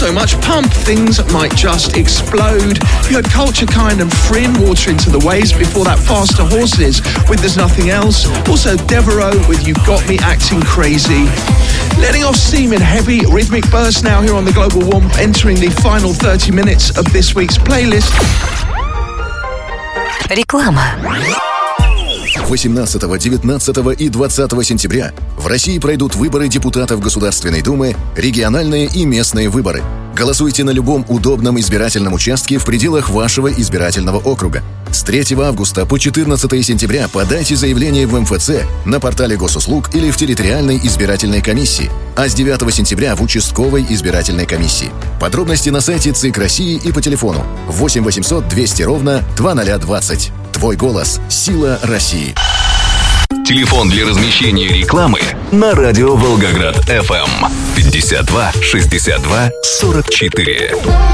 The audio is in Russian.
so much pump, things might just explode. You heard Culture Kind and Fryn, Water Into the Waves, before that Faster Horses with There's Nothing Else. Also Devereaux with You Got Me Acting Crazy. Letting off steam in heavy rhythmic bursts now here on the Global Warm, entering the final 30 minutes of this week's playlist. Реклама. 18, 19 и 20 сентября в России пройдут выборы депутатов Государственной Думы, региональные и местные выборы. Голосуйте на любом удобном избирательном участке в пределах вашего избирательного округа. С 3 августа по 14 сентября подайте заявление в МФЦ, на портале Госуслуг или в территориальной избирательной комиссии, а с 9 сентября в участковой избирательной комиссии. Подробности на сайте ЦИК России и по телефону 8 800 200 ровно 2020. Твой голос – сила России. Телефон для размещения рекламы на радио Волгоград FM 52 62 44.